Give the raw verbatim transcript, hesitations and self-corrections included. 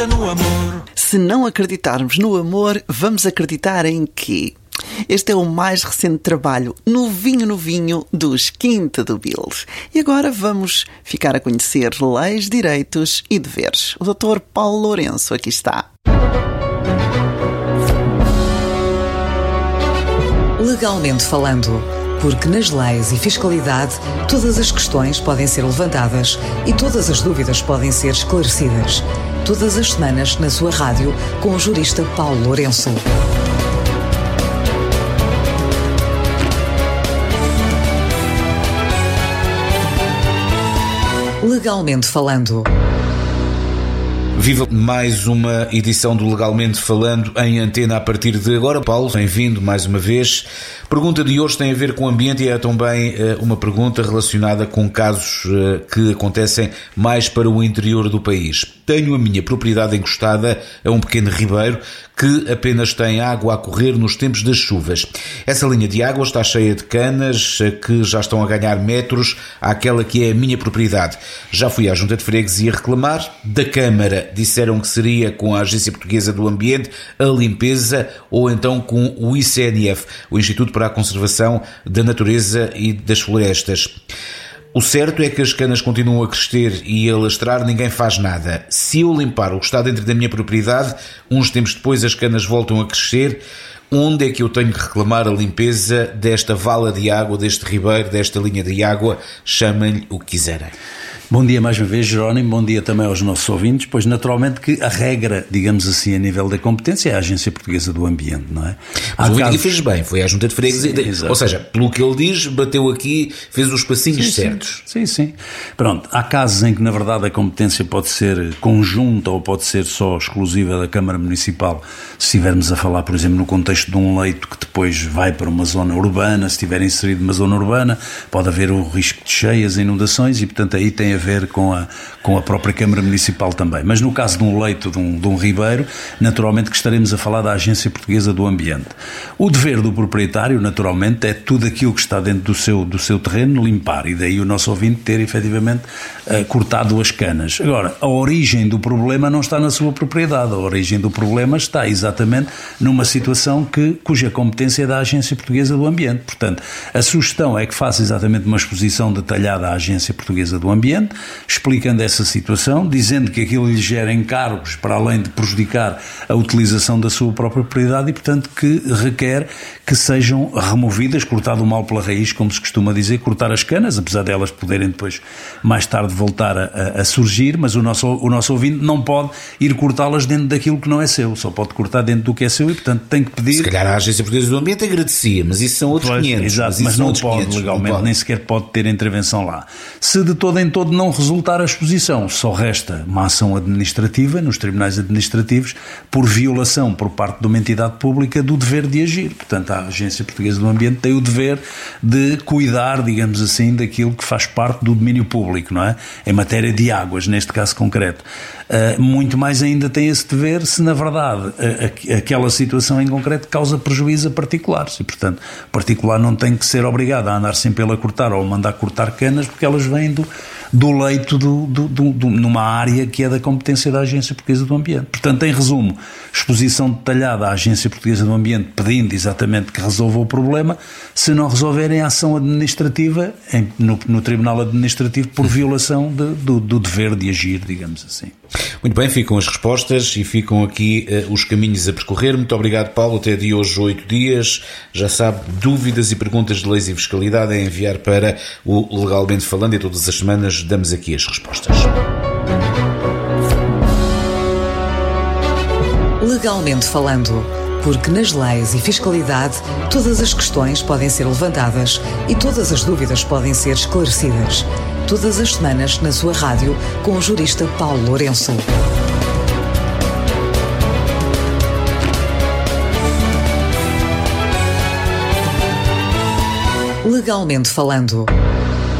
No amor. Se não acreditarmos no amor, vamos acreditar em quê? Este é o mais recente trabalho, novinho novinho, dos Quinta do Bill. E agora vamos ficar a conhecer leis, direitos e deveres. O doutor Paulo Lourenço aqui está. Legalmente falando, porque nas leis e fiscalidade todas as questões podem ser levantadas e todas as dúvidas podem ser esclarecidas. Todas as semanas na sua rádio com o jurista Paulo Lourenço. Legalmente falando. Viva mais uma edição do Legalmente Falando em antena a partir de agora. Paulo, bem-vindo mais uma vez. A pergunta de hoje tem a ver com o ambiente e é também uma pergunta relacionada com casos que acontecem mais para o interior do país. Tenho a minha propriedade encostada a um pequeno ribeiro que apenas tem água a correr nos tempos das chuvas. Essa linha de água está cheia de canas que já estão a ganhar metros àquela que é a minha propriedade. Já fui à Junta de Freguesia reclamar. Da Câmara disseram que seria com a Agência Portuguesa do Ambiente, a limpeza ou então com o I C N F, o Instituto para a Conservação da Natureza e das Florestas. O certo é que as canas continuam a crescer e a lastrar, ninguém faz nada. Se eu limpar o que está dentro da minha propriedade, uns tempos depois as canas voltam a crescer. Onde é que eu tenho que reclamar a limpeza desta vala de água, deste ribeiro, desta linha de água? Chamem-lhe o que quiserem. Bom dia mais uma vez, Jerónimo, bom dia também aos nossos ouvintes, pois naturalmente que a regra, digamos assim, a nível da competência é a Agência Portuguesa do Ambiente, não é? Mas o ouvinte fez bem, foi à Junta de Freguesia, ou seja, pelo que ele diz, bateu aqui, fez os passinhos sim, certos. Sim, sim, sim. Pronto, há casos em que na verdade a competência pode ser conjunta ou pode ser só exclusiva da Câmara Municipal, se estivermos a falar, por exemplo, no contexto de um leito que depois vai para uma zona urbana, se estiver inserido numa zona urbana, pode haver o risco de cheias, inundações e portanto aí tem a ver com a, com a própria Câmara Municipal também. Mas no caso de um leito, de um, de um ribeiro, naturalmente que estaremos a falar da Agência Portuguesa do Ambiente. O dever do proprietário, naturalmente, é tudo aquilo que está dentro do seu, do seu terreno limpar, e daí o nosso ouvinte ter efetivamente uh, cortado as canas. Agora, a origem do problema não está na sua propriedade, a origem do problema está exatamente numa situação que, cuja competência é da Agência Portuguesa do Ambiente. Portanto, a sugestão é que faça exatamente uma exposição detalhada à Agência Portuguesa do Ambiente, explicando essa situação, dizendo que aquilo lhe gera encargos para além de prejudicar a utilização da sua própria propriedade e, portanto, que requer que sejam removidas, cortado o mal pela raiz, como se costuma dizer, cortar as canas, apesar delas poderem depois, mais tarde, voltar a, a, a surgir, mas o nosso, o nosso ouvinte não pode ir cortá-las dentro daquilo que não é seu, só pode cortar dentro do que é seu e, portanto, tem que pedir... Se calhar a Agência Portuguesa do Ambiente agradecia, mas isso são outros pois, quinhentos. Exato, mas, mas não pode quinhentos, legalmente, não pode. Nem sequer pode ter intervenção lá. Se de todo em todo não resultar a exposição, só resta uma ação administrativa nos tribunais administrativos por violação por parte de uma entidade pública do dever de agir. Portanto, a Agência Portuguesa do Ambiente tem o dever de cuidar, digamos assim, daquilo que faz parte do domínio público, não é? Em matéria de águas, neste caso concreto. Uh, muito mais ainda tem esse dever se, na verdade, a, a, aquela situação em concreto causa prejuízo a particulares e, portanto, o particular não tem que ser obrigado a andar sempre ele a cortar ou a mandar cortar canas porque elas vêm do, do leito do, do, do, do, numa área que é da competência da Agência Portuguesa do Ambiente. Portanto, em resumo, exposição detalhada à Agência Portuguesa do Ambiente pedindo exatamente que resolva o problema. Se não resolverem, a ação administrativa em, no, no Tribunal Administrativo por violação de, do, do dever de agir, digamos assim. Muito bem, ficam as respostas e ficam aqui uh, os caminhos a percorrer. Muito obrigado, Paulo. Até de hoje, oito dias. Já sabe, dúvidas e perguntas de leis e fiscalidade é enviar para o Legalmente Falando e todas as semanas damos aqui as respostas. Legalmente falando, porque nas leis e fiscalidade todas as questões podem ser levantadas e todas as dúvidas podem ser esclarecidas. Todas as semanas na sua rádio com o jurista Paulo Lourenço. Legalmente falando.